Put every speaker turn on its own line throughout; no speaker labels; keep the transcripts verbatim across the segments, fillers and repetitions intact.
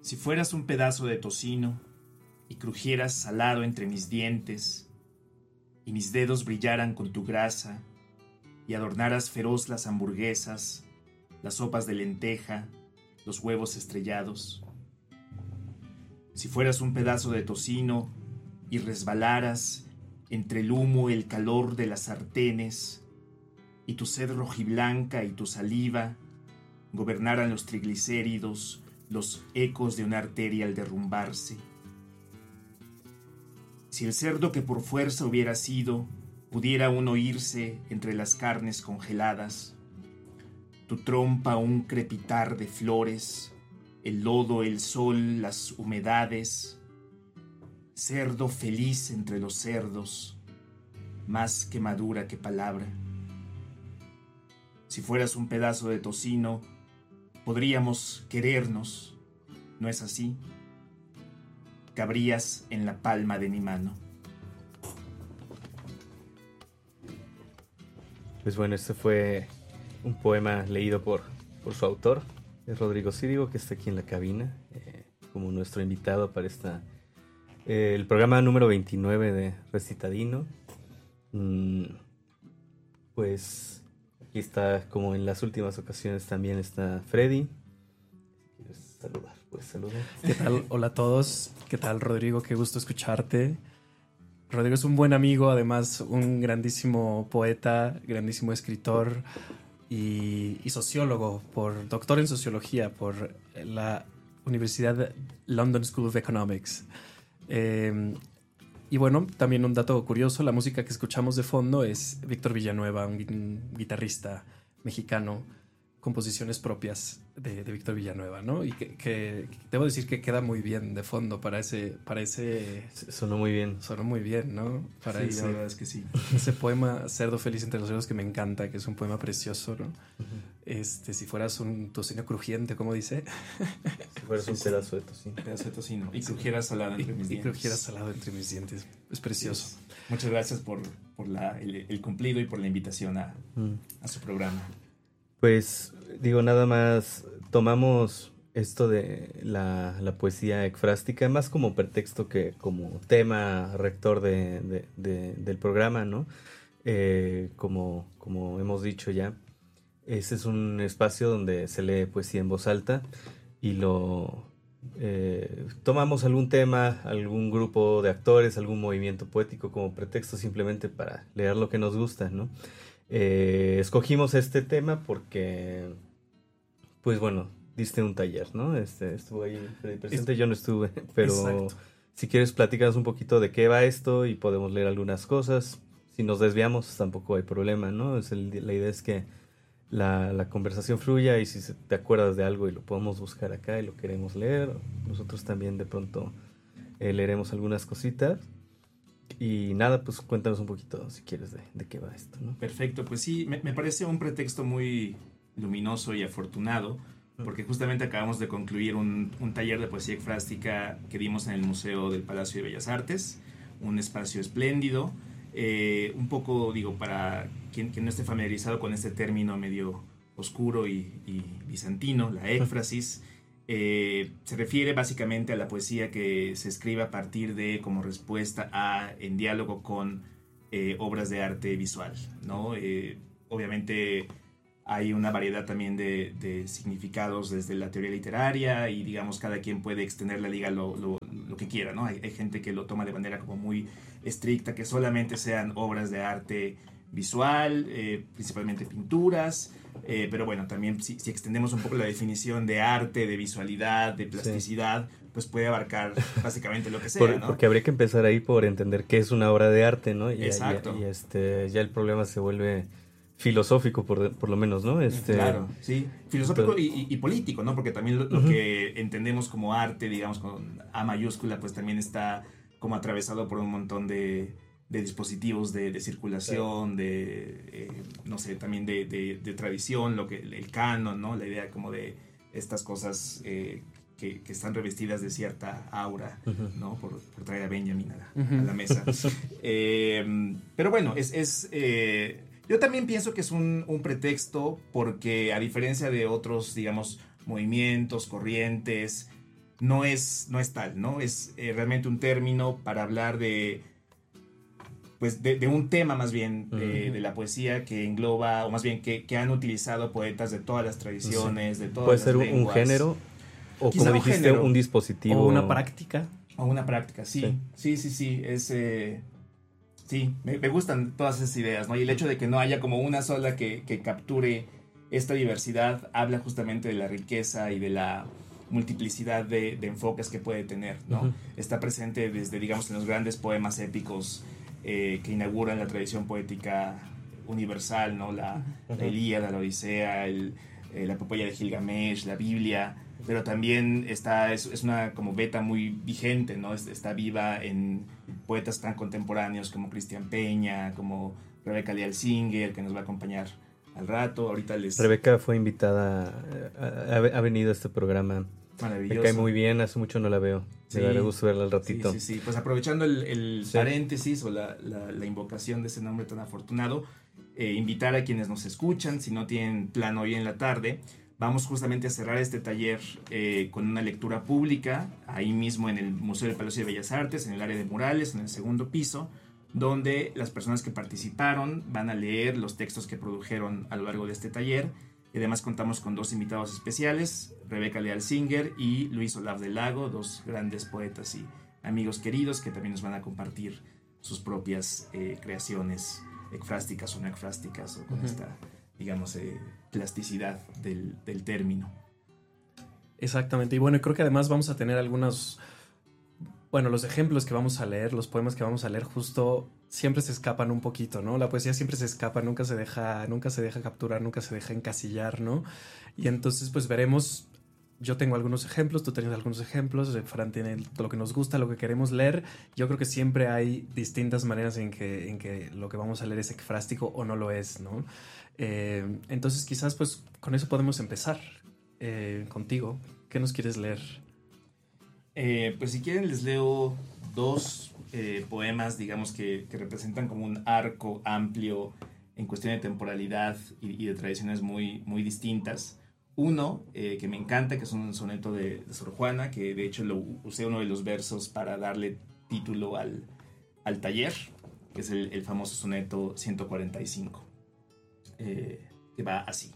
Si fueras un pedazo de tocino y crujieras salado entre mis dientes, y mis dedos brillaran con tu grasa, y adornaras feroz las hamburguesas, las sopas de lenteja, los huevos estrellados. Si fueras un pedazo de tocino y resbalaras entre el humo y el calor de las sartenes, y tu sed rojiblanca y tu saliva gobernaran los triglicéridos, los ecos de una arteria al derrumbarse. Si el cerdo que por fuerza hubiera sido pudiera aún oírse entre las carnes congeladas, tu trompa un crepitar de flores, el lodo, el sol, las humedades, cerdo feliz entre los cerdos, más que madura que palabra. Si fueras un pedazo de tocino, podríamos querernos, ¿no es así? Cabrías en la palma de mi mano.
Pues bueno, este fue un poema leído por, por su autor, es Rodrigo Círigo, que está aquí en la cabina, eh, como nuestro invitado para esta, eh, el programa número veintinueve de Recitadino. Mm, pues aquí está, como en las últimas ocasiones, también está Freddy. Si quieres saludar, pues saludar.
¿Qué tal? Hola a todos. ¿Qué tal, Rodrigo? Qué gusto escucharte. Rodrigo es un buen amigo, además un grandísimo poeta, grandísimo escritor y, y sociólogo, por doctor en sociología por la Universidad London School of Economics. Eh, y bueno, también un dato curioso, la música que escuchamos de fondo es Víctor Villanueva, un, un guitarrista mexicano, composiciones propias de, de Víctor Villanueva, ¿no? Y que, que, que debo decir que queda muy bien de fondo para ese... Para ese
sonó muy bien.
Sonó muy bien, ¿no? Para
sí,
ese,
la verdad es que sí.
Ese poema Cerdo feliz entre los cerdos, que me encanta, que es un poema precioso, ¿no?
Uh-huh.
Este, si fueras un tocino crujiente, ¿cómo dice?
Si fueras sí, un pedazo de tocino.
Un pedazo de tocino. Y crujieras salado entre
y,
mis
y
dientes.
Y crujieras salado entre mis dientes. Es precioso.
Sí, muchas gracias por, por la, el, el cumplido y por la invitación a, mm. a su programa.
Pues, digo, nada más tomamos esto de la, la poesía ecfrástica más como pretexto que como tema rector de, de, de, del programa, ¿no? Eh, como, como hemos dicho ya, ese es un espacio donde se lee poesía en voz alta y lo eh, tomamos algún tema, algún grupo de actores, algún movimiento poético como pretexto simplemente para leer lo que nos gusta, ¿no? Eh, escogimos este tema porque, pues bueno, diste un taller, ¿no? Este, estuvo ahí presente, es... yo no estuve, pero exacto. Si quieres platícanos un poquito de qué va esto y podemos leer algunas cosas. Si nos desviamos tampoco hay problema, ¿no? Es el, la idea es que la, la conversación fluya y si te acuerdas de algo y lo podemos buscar acá y lo queremos leer, nosotros también de pronto eh, leeremos algunas cositas. Y nada, pues cuéntanos un poquito, si quieres, de, de qué va esto, ¿no?
Perfecto, pues sí, me, me parece un pretexto muy luminoso y afortunado, porque justamente acabamos de concluir un, un taller de poesía ecfrástica que dimos en el Museo del Palacio de Bellas Artes, un espacio espléndido, eh, un poco, digo, para quien, quien no esté familiarizado con este término medio oscuro y, y bizantino, la éfrasis. Eh, se refiere básicamente a la poesía que se escribe a partir de, como respuesta a, en diálogo con eh, obras de arte visual, ¿no? Eh, obviamente hay una variedad también de, de significados desde la teoría literaria y digamos cada quien puede extender la liga lo, lo, lo que quiera, ¿no? Hay, hay gente que lo toma de manera como muy estricta, que solamente sean obras de arte visual, eh, principalmente pinturas. Eh, pero bueno, también si, si extendemos un poco la definición de arte, de visualidad, de plasticidad, sí, pues puede abarcar básicamente lo que sea,
por,
¿no?
Porque habría que empezar ahí por entender qué es una obra de arte, ¿no? Y,
exacto.
Y, y este, ya el problema se vuelve filosófico, por, por lo menos, ¿no? Este,
claro, sí. Filosófico y, y, y político, ¿no? Porque también lo, lo uh-huh. que entendemos como arte, digamos, con A mayúscula, pues también está como atravesado por un montón de... de dispositivos de, de circulación, sí. de, eh, no sé, también de, de, de tradición, lo que, el canon, ¿no? La idea como de estas cosas eh, que, que están revestidas de cierta aura, uh-huh. ¿no? Por, por traer a Benjamin a la, uh-huh. a la mesa. eh, pero bueno, es... es eh, yo también pienso que es un, un pretexto porque a diferencia de otros, digamos, movimientos, corrientes, no es, no es tal, ¿no? Es eh, realmente un término para hablar de, pues de, de un tema más bien de, uh-huh. de la poesía que engloba, o más bien que, que han utilizado poetas de todas las tradiciones, sí. de todas
Puede
las
ser
lenguas.
Un género, o
Quizá
como
un
dijiste,
género.
un dispositivo.
O una práctica.
O una práctica, sí. Sí, sí, sí, sí. Es... Eh, Sí, me, me gustan todas esas ideas, ¿no? Y el hecho de que no haya como una sola que, que capture esta diversidad habla justamente de la riqueza y de la multiplicidad de, de enfoques que puede tener, ¿no? Uh-huh. Está presente desde, digamos, en los grandes poemas épicos eh, que inauguran la tradición poética universal, ¿no? La, uh-huh. la Ilíada, la Odisea, el, eh, la epopeya de Gilgamesh, la Biblia, pero también está, es, es una como beta muy vigente, ¿no? Está viva en poetas tan contemporáneos como Cristian Peña, como Rebeca Leal Singer, que nos va a acompañar al rato. Ahorita les...
Rebeca fue invitada, ha, ha venido a este programa.
Maravilloso.
Me cae muy bien, hace mucho no la veo. Sí. Me daré gusto verla al ratito.
Sí, sí, sí. Pues aprovechando el, el sí. paréntesis o la, la, la invocación de ese nombre tan afortunado, eh, invitar a quienes nos escuchan, si no tienen plan hoy en la tarde, vamos justamente a cerrar este taller eh, con una lectura pública, ahí mismo en el Museo del Palacio de Bellas Artes, en el área de murales, en el segundo piso, donde las personas que participaron van a leer los textos que produjeron a lo largo de este taller. Y además contamos con dos invitados especiales, Rebeca Leal Singer y Luis Olaf del Lago, dos grandes poetas y amigos queridos que también nos van a compartir sus propias eh, creaciones ecfrásticas o no ecfrásticas, o con uh-huh. esta, digamos, eh, plasticidad del, del término.
Exactamente, y bueno, creo que además vamos a tener algunos, bueno, los ejemplos que vamos a leer, los poemas que vamos a leer justo siempre se escapan un poquito, ¿no? La poesía siempre se escapa, nunca se deja, nunca se deja capturar, nunca se deja encasillar, ¿no? Y entonces pues veremos, yo tengo algunos ejemplos, tú tienes algunos ejemplos, Fran tiene lo que nos gusta, lo que queremos leer. Yo creo que siempre hay distintas maneras en que, en que lo que vamos a leer es ecfrástico o no lo es, ¿no? Eh, entonces quizás pues con eso podemos empezar eh, contigo. ¿Qué nos quieres leer?
Eh, pues si quieren les leo dos eh, poemas, digamos que, que representan como un arco amplio en cuestión de temporalidad y, y de tradiciones muy, muy distintas. Uno eh, que me encanta, que es un soneto de, de Sor Juana, que de hecho lo usé uno de los versos para darle título al, al taller, que es el, el famoso soneto ciento cuarenta y cinco. Eh, que va así.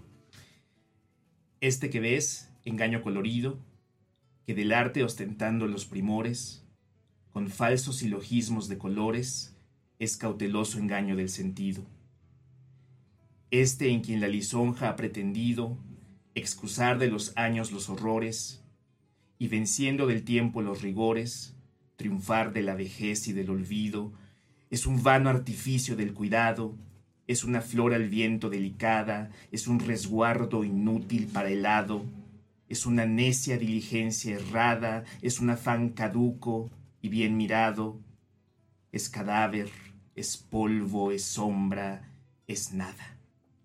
Este que ves, engaño colorido, que del arte ostentando los primores, con falsos silogismos de colores, es cauteloso engaño del sentido. Este en quien la lisonja ha pretendido excusar de los años los horrores, y venciendo del tiempo los rigores, triunfar de la vejez y del olvido, es un vano artificio del cuidado, es una flor al viento delicada, es un resguardo inútil para el hado, es una necia diligencia errada, es un afán caduco y bien mirado, es cadáver, es polvo, es sombra, es nada.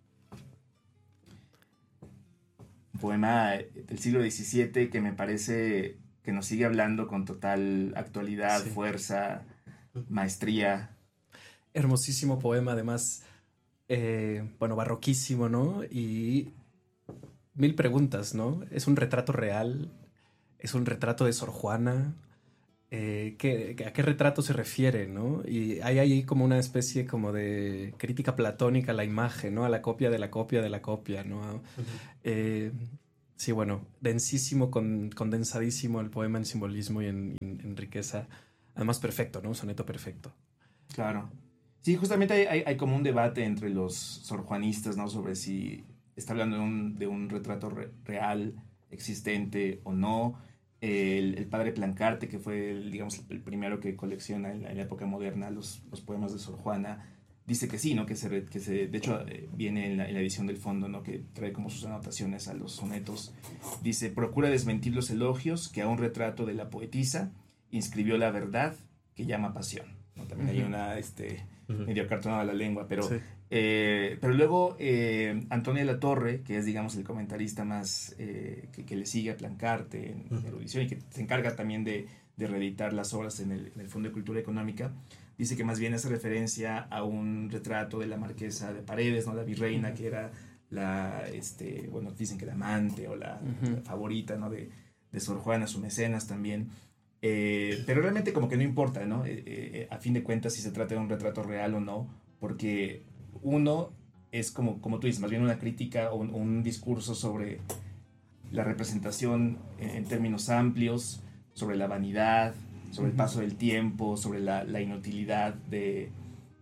Un poema del siglo diecisiete que me parece que nos sigue hablando con total actualidad, sí. fuerza, maestría.
Hermosísimo poema, además, eh, bueno, barroquísimo, ¿no? Y mil preguntas, ¿no? Es un retrato real, es un retrato de Sor Juana. Eh, ¿qué, ¿A qué retrato se refiere, no? Y hay ahí como una especie como de crítica platónica a la imagen, ¿no? A la copia de la copia de la copia, ¿no? Uh-huh. Eh, sí, bueno, densísimo, con, condensadísimo el poema en simbolismo y en, en, en riqueza. Además perfecto, ¿no? Un soneto perfecto.
Claro. Sí, justamente hay, hay, hay como un debate entre los sorjuanistas, ¿no? Sobre si está hablando de un, de un retrato re, real, existente o no. El, el padre Plancarte, que fue el, digamos, el primero que colecciona en la, en la época moderna los, los poemas de Sor Juana, dice que sí, ¿no? Que se, que se de hecho eh, viene en la, en la edición del fondo, ¿no? Que trae como sus anotaciones a los sonetos. Dice: procura desmentir los elogios que a un retrato de la poetisa inscribió la verdad que llama pasión, ¿no? También uh-huh. hay una este, uh-huh. medio cartonada la lengua, pero... Sí. Eh, pero luego eh, Antonio de la Torre, que es, digamos, el comentarista más eh, que, que le sigue a Plancarte en, en erudición y que se encarga también de, de reeditar las obras en el, en el Fondo de Cultura Económica, dice que más bien hace referencia a un retrato de la marquesa de Paredes, ¿no? La virreina, uh-huh. que era la, este, bueno, dicen que la amante o la, uh-huh. la favorita, ¿no? de, de Sor Juana, su mecenas también. Eh, pero realmente como que no importa, ¿no? Eh, eh, a fin de cuentas si se trata de un retrato real o no, porque uno es como, como tú dices, más bien una crítica o un, un discurso sobre la representación en, en términos amplios, sobre la vanidad, sobre el paso del tiempo, sobre la, la inutilidad de,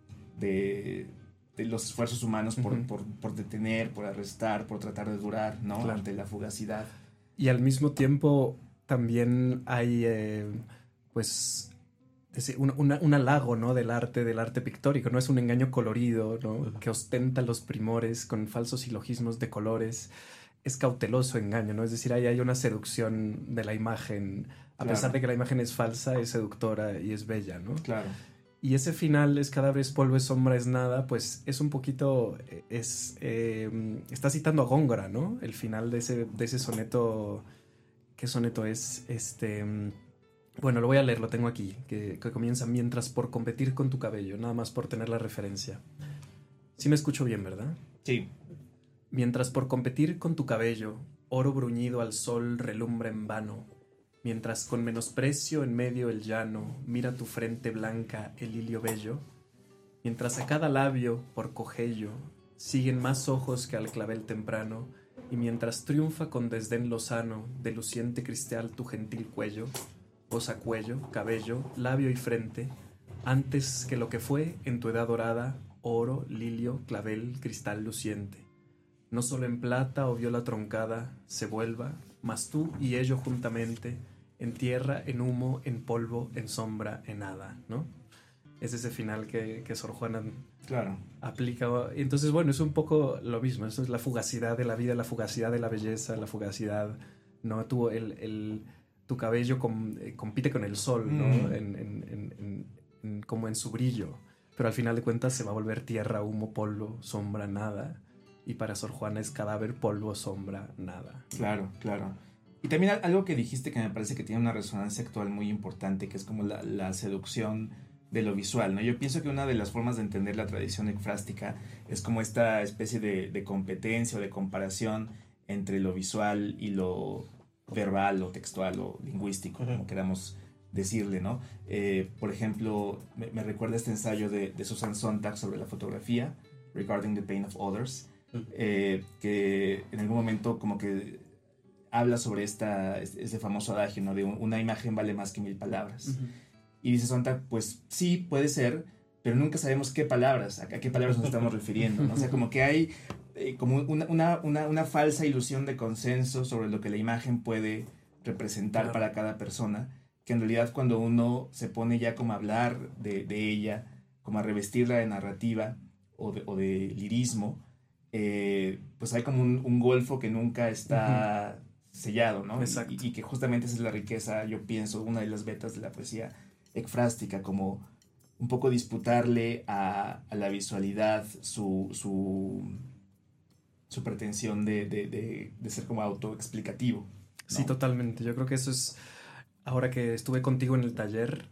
de, de los esfuerzos humanos por, uh-huh. por, por detener, por arrestar, por tratar de durar, ¿no? Claro. Ante la fugacidad.
Y al mismo tiempo también hay, eh, pues, un, una, un halago, ¿no? Del arte, del arte pictórico, ¿no? Es un engaño colorido, ¿no? Uh-huh. Que ostenta los primores con falsos silogismos de colores. Es cauteloso engaño, ¿no? Es decir, ahí hay una seducción de la imagen. A claro. pesar de que la imagen es falsa, es seductora y es bella, ¿no?
Claro.
Y ese final, es cadáver, es polvo, es sombra, es nada, pues es un poquito, es, eh, está citando a Góngora, ¿no? El final de ese, de ese soneto, ¿qué soneto es? Este, bueno, lo voy a leer, lo tengo aquí, que, que comienza: mientras por competir con tu cabello, nada más por tener la referencia. Sí me escucho bien, ¿verdad?
Sí.
Mientras por competir con tu cabello, oro bruñido al sol relumbra en vano, mientras con menosprecio en medio el llano mira tu frente blanca el lirio bello, mientras a cada labio por cogello siguen más ojos que al clavel temprano, y mientras triunfa con desdén lozano de luciente cristal tu gentil cuello, osa cuello, cabello, labio y frente, antes que lo que fue en tu edad dorada, oro, lilio, clavel, cristal luciente. No solo en plata o viola troncada se vuelva, mas tú y ello juntamente, en tierra, en humo, en polvo, en sombra, en nada, ¿no? Es ese final que, que Sor Juana
claro.
aplica. Entonces, bueno, es un poco lo mismo. Eso es la fugacidad de la vida, la fugacidad de la belleza, la fugacidad, ¿no? Tu, el, el, tu cabello com, eh, compite con el sol, ¿no? Mm. En, en, en, en, en, como en su brillo. Pero al final de cuentas se va a volver tierra, humo, polvo, sombra, nada. Y para Sor Juana es cadáver, polvo, sombra, nada.
Claro, claro. Y también algo que dijiste que me parece que tiene una resonancia actual muy importante, que es como la, la seducción de lo visual, ¿no? Yo pienso que una de las formas de entender la tradición ekfrástica es como esta especie de, de competencia o de comparación entre lo visual y lo verbal o textual o lingüístico, uh-huh. como queramos decirle, ¿no? Eh, por ejemplo, me, me recuerda este ensayo de, de Susan Sontag sobre la fotografía, Regarding the Pain of Others, Eh, que en algún momento como que habla sobre esta, este famoso adagio, ¿no? De un, una imagen vale más que mil palabras. Uh-huh. Y dice Sontag, pues sí, puede ser, pero nunca sabemos qué palabras, a qué palabras nos estamos refiriendo, ¿no? O sea, como que hay eh, como una, una, una, una falsa ilusión de consenso sobre lo que la imagen puede representar claro. para cada persona, que en realidad cuando uno se pone ya como a hablar de, de ella, como a revestirla de narrativa o de, o de lirismo, Eh, pues hay como un, un golfo que nunca está uh-huh. sellado, ¿no?
Exacto.
Y, y que justamente esa es la riqueza, yo pienso, una de las vetas de la poesía ekfrástica, como un poco disputarle a, a la visualidad su, su, su pretensión de, de, de, de ser como autoexplicativo, ¿no?
Sí, totalmente. Yo creo que eso es, ahora que estuve contigo en el taller,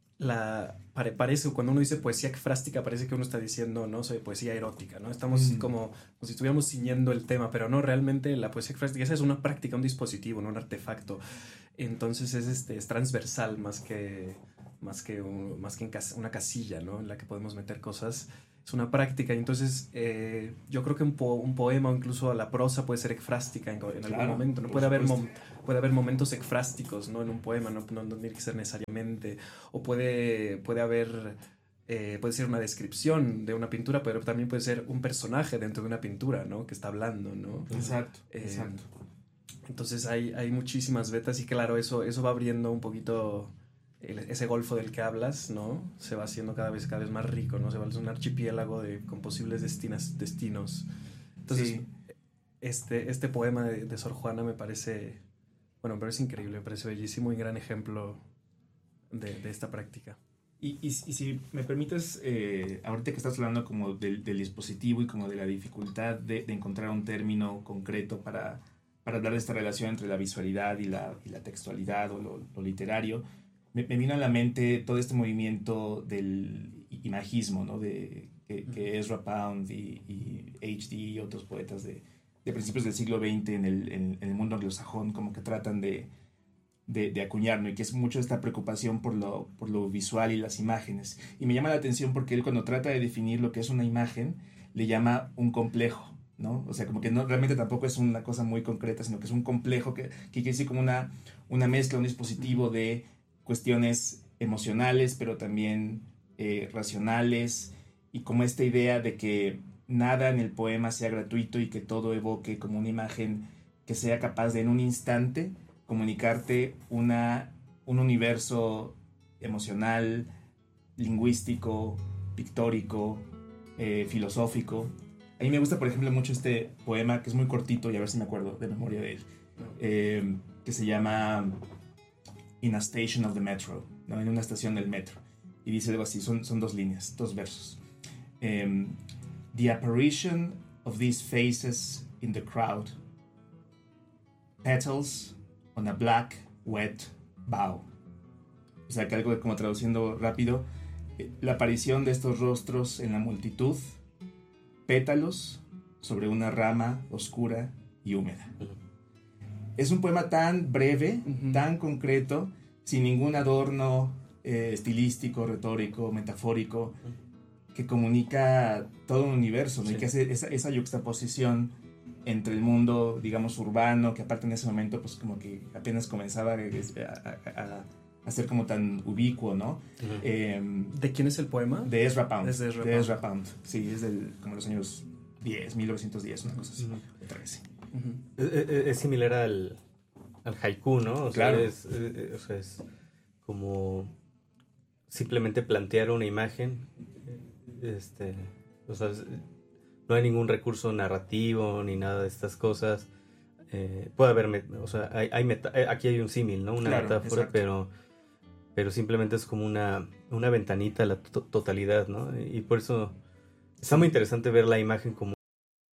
la pare, parece, cuando uno dice poesía ekfrástica, parece que uno está diciendo, no sé, poesía erótica, ¿no? Estamos mm. como, como si estuviéramos ciñendo el tema, pero no, realmente la poesía ekfrástica, esa es una práctica, un dispositivo, no un artefacto. Entonces es, este, es transversal más que, más que, un, más que en cas, una casilla, ¿no? En la que podemos meter cosas. Es una práctica, y entonces eh, yo creo que un, po, un poema o incluso la prosa puede ser ekfrástica en, en claro, algún momento, ¿no? Puede haber, mom, puede haber momentos ekfrásticos, ¿no? En un poema, no, no, no tiene que ser necesariamente, o puede, puede haber, eh, puede ser una descripción de una pintura, pero también puede ser un personaje dentro de una pintura, ¿no? Que está hablando, ¿no?
Exacto,
eh,
exacto.
Entonces hay, hay muchísimas vetas y claro, eso, eso va abriendo un poquito... El, ese golfo del que hablas, ¿no? Se va haciendo cada vez, cada vez más rico, ¿no? Se va a hacer un archipiélago de, con posibles destinas, destinos. Entonces, sí. este, este poema de, de Sor Juana me parece, bueno, pero es increíble, me parece bellísimo y un gran ejemplo de, de esta práctica.
Y, y, y si me permites, eh, ahorita que estás hablando como del, del dispositivo y como de la dificultad de, de encontrar un término concreto para, para hablar de esta relación entre la visualidad y la, y la textualidad o lo, lo literario, Me, me vino a la mente todo este movimiento del imagismo, ¿no? De, que, que Ezra Pound y, y H D y otros poetas de, de principios del siglo veinte en el, en, en el mundo anglosajón como que tratan de, de, de acuñar, ¿no? Y que es mucho esta preocupación por lo, por lo visual y las imágenes. Y me llama la atención porque él cuando trata de definir lo que es una imagen, le llama un complejo, ¿no? O sea, como que no, realmente tampoco es una cosa muy concreta, sino que es un complejo que, que quiere decir como una, una mezcla, un dispositivo de cuestiones emocionales, pero también eh, racionales, y como esta idea de que nada en el poema sea gratuito y que todo evoque como una imagen que sea capaz de en un instante comunicarte una, un universo emocional, lingüístico, pictórico, eh, filosófico. A mí me gusta, por ejemplo, mucho este poema que es muy cortito, y a ver si me acuerdo de memoria de él, eh, que se llama In a Station of the Metro, ¿no? En una estación del metro. Y dice algo así, son, son dos líneas, dos versos. Um, the apparition of these faces in the crowd, petals on a black, wet bough. O sea, que algo como traduciendo rápido, la aparición de estos rostros en la multitud, pétalos sobre una rama oscura y húmeda. Es un poema tan breve, uh-huh. tan concreto, sin ningún adorno eh, estilístico, retórico, metafórico, que comunica todo un universo, ¿no? Sí. Y que hace esa, esa yuxtaposición entre el mundo, digamos, urbano, que aparte en ese momento, pues como que apenas comenzaba a, a, a, a ser como tan ubicuo, ¿no?
Uh-huh. eh, ¿De quién es el poema?
De Ezra Pound.
Es de Ezra,
de Ezra Pound. Sí, es del, como los años diez, mil novecientos diez, una cosa así. Uh-huh. trece.
Uh-huh. Es, es, es similar al, al haiku, ¿no? O sea,
claro.
es, es, o sea, es como simplemente plantear una imagen, este, o sea, no hay ningún recurso narrativo ni nada de estas cosas. Eh, puede haber, met- o sea, hay, hay meta- aquí hay un símil, ¿no? Una
claro,
metáfora,
exacto.
pero, pero simplemente es como una, una ventanita a la to- totalidad, ¿no? Y por eso está muy interesante ver la imagen como